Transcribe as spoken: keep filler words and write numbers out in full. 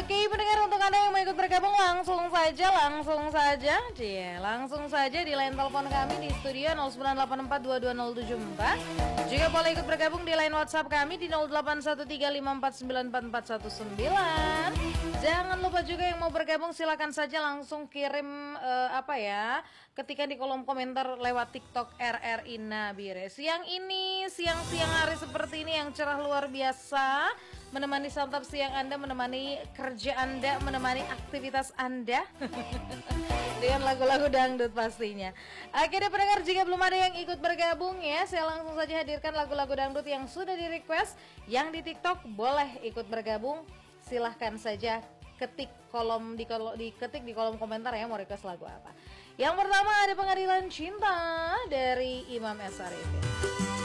Oke pendengar, untuk Anda yang mau ikut bergabung langsung saja, langsung saja Cie, langsung saja di line telepon kami di studio nol sembilan delapan empat dua dua nol tujuh empat. Juga boleh ikut bergabung di line WhatsApp kami di nol delapan satu tiga lima empat sembilan empat empat satu sembilan. Jangan lupa juga yang mau bergabung silakan saja langsung kirim uh, apa ya, ketika di kolom komentar lewat TikTok R R I Nabire. Siang ini, siang-siang hari seperti ini yang cerah luar biasa, menemani santap siang Anda, menemani kerja Anda, menemani aktivitas Anda dengan lagu-lagu dangdut pastinya. Oke deh pendengar, jika belum ada yang ikut bergabung ya, saya langsung saja hadirkan lagu-lagu dangdut yang sudah di request. Yang di TikTok boleh ikut bergabung, silahkan saja ketik kolom di kolom diketik di kolom komentar ya mau request lagu apa. Yang pertama ada Pengadilan Cinta dari Imam S. Arifin.